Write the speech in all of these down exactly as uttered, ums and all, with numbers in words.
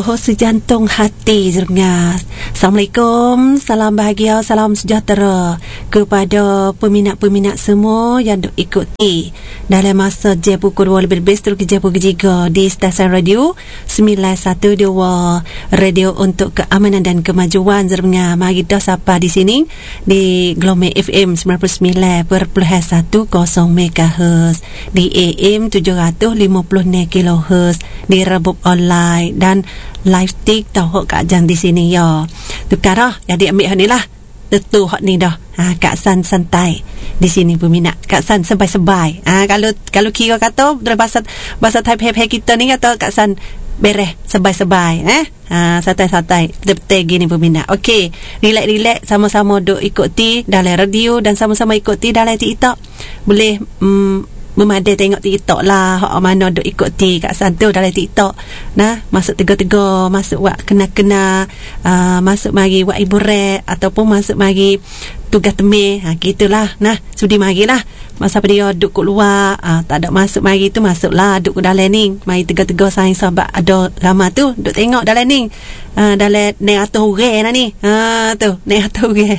Radio Sejantung Hati Jerungas. Assalamualaikum, salam bahagia, salam sejahtera kepada peminat-peminat semua yang duk ikuti dalam masa je pukul dua lebih lebih terus ke je pukul tiga di stesen radio sembilan satu dua Radio untuk Keamanan dan Kemajuan Jerungas. Mari dah sapa di sini di Gelombang F M sembilan puluh sembilan perpuluhan satu megahertz, di A M tujuh ratus lima puluh kilohertz, di rebub online dan live TikTok kat jang di sini ya. Tukar dah, jadi ambil ni lah. Tentu hak ni dah. Ha, Kak San santai di sini peminat. Kak San sebai-sebai. Ha, kalau kalau kira kata dalam bahasa bahasa Thai kita ni kata Kak San beres sebai-sebai eh. Ha, santai-santai betul-betul gini peminat. Okey, relax-relax sama-sama duk ikuti dalam radio dan sama-sama ikuti dalam TikTok. Boleh mm, memadai tengok TikTok lah. Hak mana duk ikuti Kak Santu dalam TikTok. Nah, masuk tiga-tiga, masuk buat kena-kena, uh, masuk mari buat ibu rek ataupun masuk mari tugas temih. Ha, gitulah. Nah, sudi marilah. Masa dia duk kat luar, uh, tak ada masuk mari tu, masuklah duk kat dalam ni. Mari tiga-tiga saing sahabat ada ramah tu duk tengok dalam ni. Uh, dalam ni atas orang lah ni. Ha, tu, ni atas orang.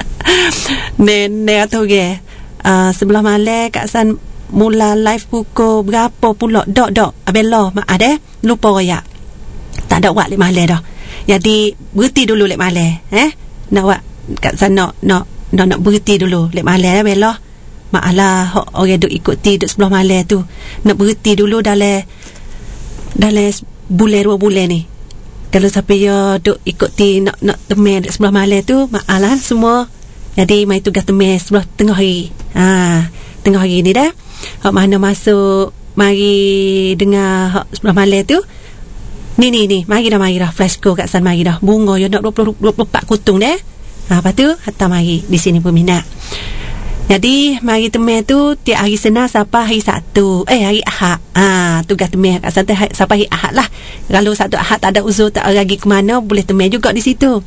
ni ni atas orang. Uh, sebelah malam Kak San mula live pukul berapa pula dok dok abelo mak ada lupa raya tak ada buat lek malam dah, jadi berhenti dulu lek malam eh nak buat kat sana nak nak nak berhenti dulu lek malam eh belo mak alah orang duk ikuti duk sebelah malam tu nak berhenti dulu dalam dalam bulan dua bulan ni. Kalau siapa ya duk ikuti nak nak temen duk sebelah malam tu mak alah semua jadi mai tugas temen sebelah tengah hari. Ha, tengah hari ni dah hak mana masuk mari dengar hak sebelah malam tu ni ni ni mari dah mari dah flashko Kak San mari dah bunga yo nak dua puluh dua puluh empat kutung dah. Ha, lepas tu hatta mari di sini peminat. Jadi mari temen tu tiap hari Senin sampai hari Sabtu eh hari Ahad. Ha, tugas temen Kak San sampai hari Ahad lah. Kalau Sabtu Ahad tak ada uzur tak pergi ke mana boleh temen juga di situ.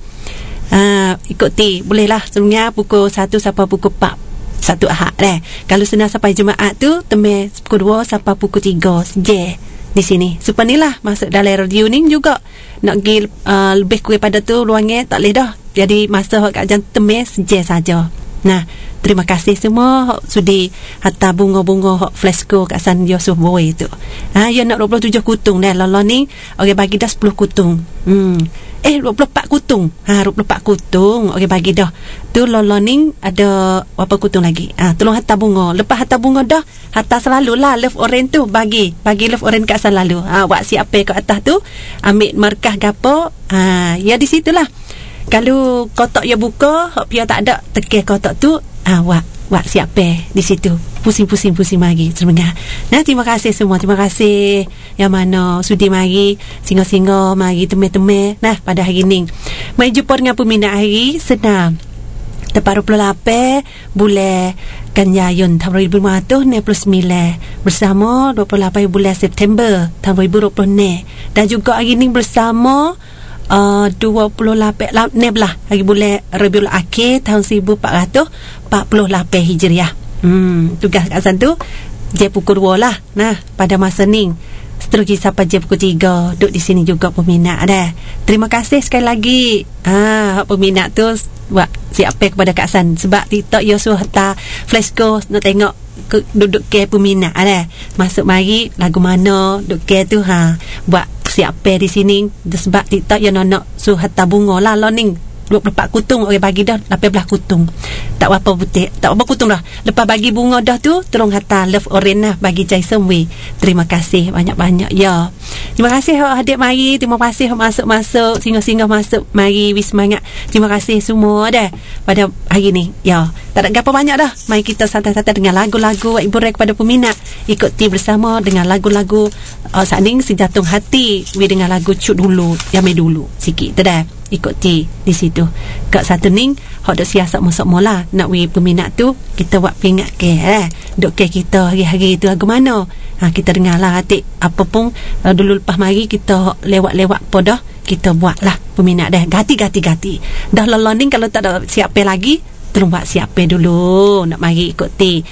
Ha, ikuti boleh lah sebenarnya pukul satu sampai pukul empat satu Ahad eh. Kalau Senin sampai Jumaat tu temen pukul dua sampai pukul tiga je di sini. Supaya ni lah masuk dalam radio ni juga nak pergi uh, lebih kurang pada tu luangnya tak boleh dah. Jadi masa kat jam temen je saja. Nah, terima kasih semua hok sudi hatta bunga-bunga hok flashko kat San Yusuf Boy tu. Ha, ya nak dua puluh tujuh kutung dah lolo ni. Okey bagi dah sepuluh kutung. Hmm. Eh dua puluh empat kutung. Ha dua puluh empat kutung. Okey bagi dah. Tu lolo ni ada berapa kutung lagi? Ah ha, tolong hatta bunga. Lepas hatta bunga dah, hatta selalulah love orange tu bagi. Bagi love orange kat San lalu. Ha buat siap kat atas tu, ambil markah gapo. Ha ya di situlah. Kalau kotak ya buka, hak pia tak ada tekan kotak tu, ah wak wak siap pe di situ. Pusing-pusing pusing mari sebenarnya. Nah, terima kasih semua. Terima kasih yang mana sudi mari singa-singa mari teme-teme. Nah, pada hari ni mai jumpa dengan peminat hari senang. Tepat dua puluh lapan bulan Kanjayun tahun dua ribu lima belas enam puluh sembilan bersama dua puluh lapan bulan September tahun dua ribu dua puluh enam dan juga hari ni bersama Uh, dua puluh lapan lah hari bulan Rabiul Akhir tahun seribu empat ratus empat puluh lapan Hijriah. Hmm, tugas Kak San tu je pukul dua lah. Nah, pada masa ni seterusnya sampai je pukul tiga duduk di sini juga peminat dah. Terima kasih sekali lagi. Ah, peminat tu buat siap kepada Kak San sebab TikTok yo suruh hantar flashko nak tengok ke, duduk ke peminat ada masuk mari lagu mana duduk ke tu ha buat siap di sini sebab TikTok yang nak suruh hantar bunga lah loning dua puluh empat kutung orang bagi dah lapan belas kutung tak apa putih tak apa kutung dah lepas bagi bunga dah tu tolong hantar love orange lah bagi Chai Semwi. Terima kasih banyak-banyak ya. Terima kasih hadir mari, terima kasih masuk-masuk singgah-singgah masuk mari wis semangat. Terima kasih semua dah pada hari ni ya. Tak ada apa banyak dah. Mari kita santai-santai dengan lagu-lagu ibu rek kepada peminat. Ikuti bersama dengan lagu-lagu uh, Saning Sejantung Hati. We dengan lagu Cut Dulu, Yame Dulu sikit tu dah. Ikuti di situ. Kak satu ning hok dak siasat masuk mola nak we peminat tu kita buat pingat ke eh. Dok ke kita hari-hari tu lagu mana? Ha kita dengarlah hati apa pun uh, dulu lepas mari kita lewat-lewat podah kita buatlah peminat dah. Gati-gati-gati. Dah loloning kalau tak ada siap lagi tolong buat siap dulu nak mari ikuti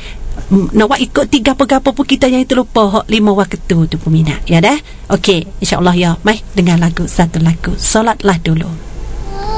nak buat ikut tiga apa-apa pun kita yang itu lupa hak lima waktu tu peminat. Ya dah. Okey, insya-Allah ya. Mai dengar lagu satu lagu. Solatlah dulu.